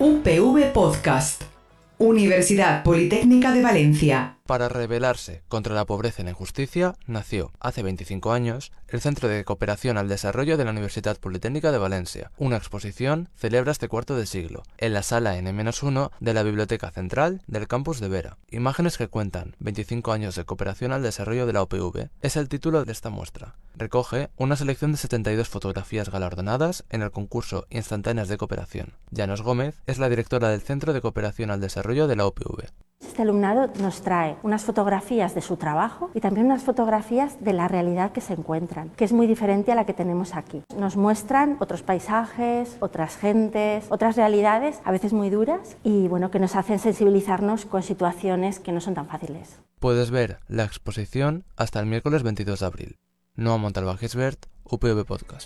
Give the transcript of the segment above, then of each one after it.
UPV Podcast, Universidad Politécnica de Valencia. Para rebelarse contra la pobreza y la injusticia, nació, hace 25 años, el Centro de Cooperación al Desarrollo de la Universidad Politécnica de Valencia. Una exposición celebra este cuarto de siglo, en la sala N-1 de la Biblioteca Central del campus de Vera. Imágenes que cuentan 25 años de cooperación al desarrollo de la UPV es el título de esta muestra. Recoge una selección de 72 fotografías galardonadas en el concurso Instantáneas de Cooperación. Llanos Gómez es la directora del Centro de Cooperación al Desarrollo de la UPV. Este alumnado nos trae unas fotografías de su trabajo y también unas fotografías de la realidad que se encuentran, que es muy diferente a la que tenemos aquí. Nos muestran otros paisajes, otras gentes, otras realidades, a veces muy duras, y que nos hacen sensibilizarnos con situaciones que no son tan fáciles. Puedes ver la exposición hasta el miércoles 22 de abril. Noa Montalbán-Gisbert, UPV Podcast.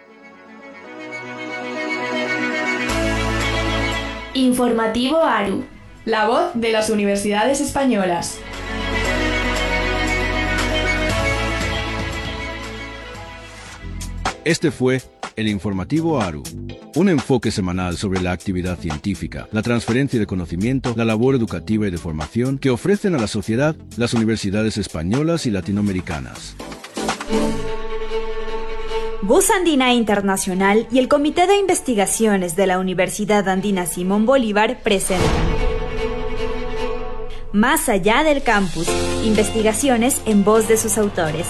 Informativo ARU, la voz de las universidades españolas. Este fue el Informativo ARU, un enfoque semanal sobre la actividad científica, la transferencia de conocimiento, la labor educativa y de formación que ofrecen a la sociedad las universidades españolas y latinoamericanas. Voz Andina Internacional y el Comité de Investigaciones de la Universidad Andina Simón Bolívar presentan Más allá del campus, investigaciones en voz de sus autores.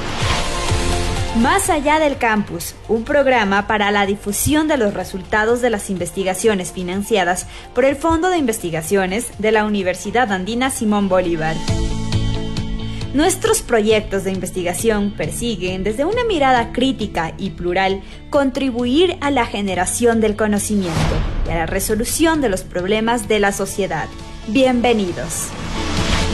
Más allá del campus, un programa para la difusión de los resultados de las investigaciones financiadas por el Fondo de Investigaciones de la Universidad Andina Simón Bolívar. Nuestros proyectos de investigación persiguen, desde una mirada crítica y plural, contribuir a la generación del conocimiento y a la resolución de los problemas de la sociedad. Bienvenidos.